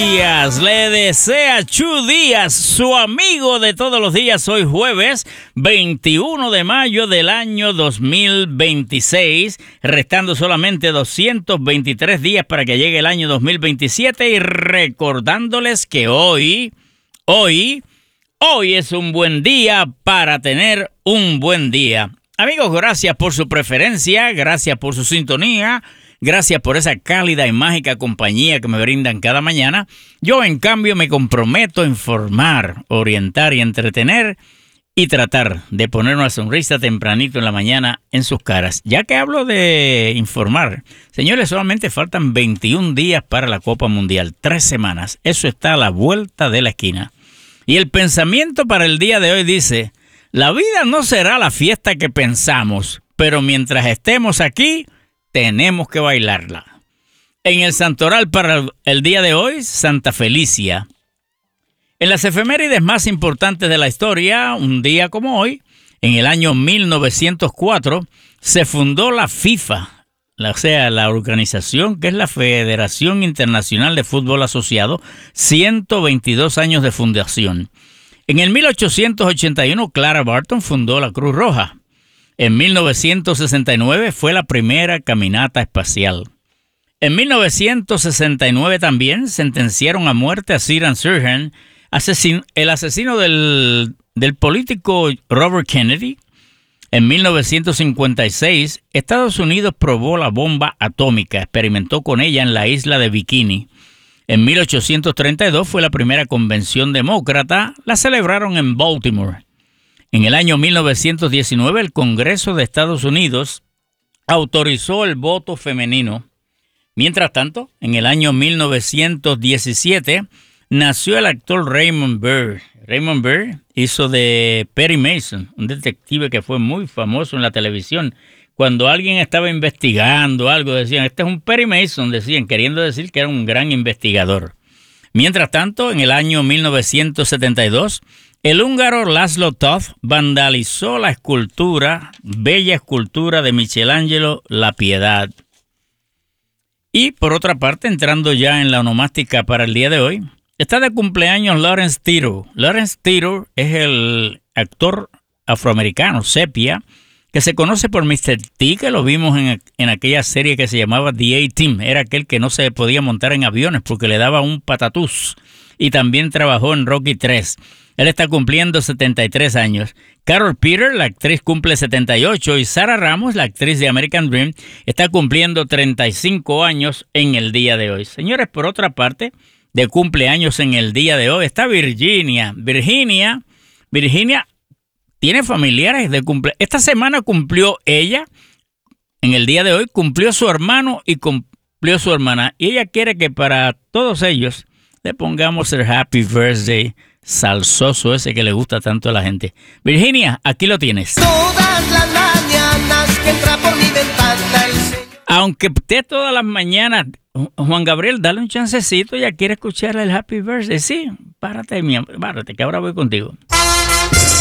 días. Le desea Chu Díaz, su amigo de todos los días. Hoy jueves 21 de mayo del año 2026, restando solamente 223 días para que llegue el año 2027 y recordándoles que hoy es un buen día para tener un buen día. Amigos, gracias por su preferencia, gracias por su sintonía, gracias por esa cálida y mágica compañía que me brindan cada mañana. Yo, en cambio, me comprometo a informar, orientar y entretener y tratar de poner una sonrisa tempranito en la mañana en sus caras. Ya que hablo de informar, señores, solamente faltan 21 días para la Copa Mundial, 3 semanas. Eso está a la vuelta de la esquina. Y el pensamiento para el día de hoy dice: la vida no será la fiesta que pensamos, pero mientras estemos aquí, tenemos que bailarla. En el santoral para el día de hoy, Santa Felicia. En las efemérides más importantes de la historia, un día como hoy, en el año 1904, se fundó la FIFA, la organización que es la Federación Internacional de Fútbol Asociado, 122 años de fundación. En el 1881, Clara Barton fundó la Cruz Roja. En 1969 fue la primera caminata espacial. En 1969 también sentenciaron a muerte a Sirhan Sirhan, el asesino del político Robert Kennedy. En 1956, Estados Unidos probó la bomba atómica, experimentó con ella en la isla de Bikini. En 1832 fue la primera convención demócrata, la celebraron en Baltimore. En el año 1919, el Congreso de Estados Unidos autorizó el voto femenino. Mientras tanto, en el año 1917, nació el actor Raymond Burr. Raymond Burr hizo de Perry Mason, un detective que fue muy famoso en la televisión. Cuando alguien estaba investigando algo, decían, este es un Perry Mason, decían, queriendo decir que era un gran investigador. Mientras tanto, en el año 1972, el húngaro Laszlo Toth vandalizó la bella escultura de Michelangelo, La Piedad. Y por otra parte, entrando ya en la onomástica para el día de hoy, está de cumpleaños Lawrence Titor. Lawrence Titor es el actor afroamericano, sepia, que se conoce por Mr. T, que lo vimos en aquella serie que se llamaba The A-Team. Era aquel que no se podía montar en aviones porque le daba un patatús. Y también trabajó en Rocky 3. Él está cumpliendo 73 años. Carol Peter, la actriz, cumple 78. Y Sara Ramos, la actriz de American Dream, está cumpliendo 35 años en el día de hoy. Señores, por otra parte, de cumpleaños en el día de hoy está Virginia. Virginia tiene familiares de cumpleaños. Esta semana cumplió ella, en el día de hoy, cumplió su hermano y cumplió su hermana. Y ella quiere que para todos ellos le pongamos el Happy Birthday salsoso ese que le gusta tanto a la gente. Virginia, aquí lo tienes. Todas las mañanas que entra por mi ventana el Señor. Aunque esté todas las mañanas, Juan Gabriel, dale un chancecito, ya quiere escuchar el Happy Birthday. Sí, párate, que ahora voy contigo.